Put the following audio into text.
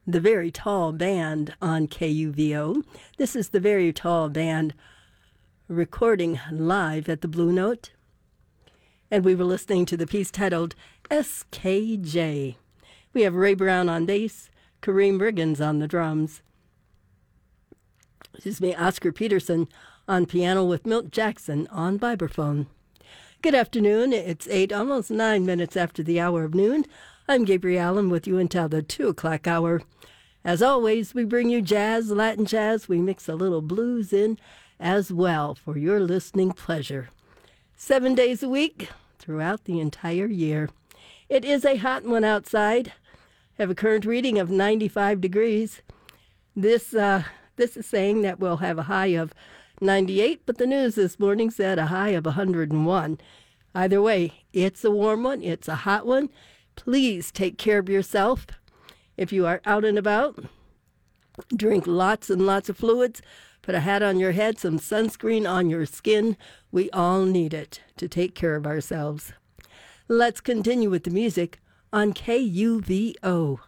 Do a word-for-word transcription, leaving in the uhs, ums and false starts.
the Very Tall Band on K U V O. This is the Very Tall Band recording live at the Blue Note. And we were listening to the piece titled S K J. We have Ray Brown on bass, Kareem Riggins on the drums. Excuse me, Oscar Peterson on piano with Milt Jackson on vibraphone. Good afternoon. It's eight, almost nine minutes after the hour of noon. I'm Gabrielle Allen with you until the two o'clock hour. As always, we bring you jazz, Latin jazz. We mix a little blues in as well for your listening pleasure. Seven days a week throughout the entire year. It is a hot one outside. Have a current reading of ninety-five degrees. This uh, this is saying that we'll have a high of ninety-eight, but the news this morning said a high of one hundred one. Either way, it's a warm one. It's a hot one. Please take care of yourself. If you are out and about, drink lots and lots of fluids. Put a hat on your head, some sunscreen on your skin. We all need it to take care of ourselves. Let's continue with the music on K U V O.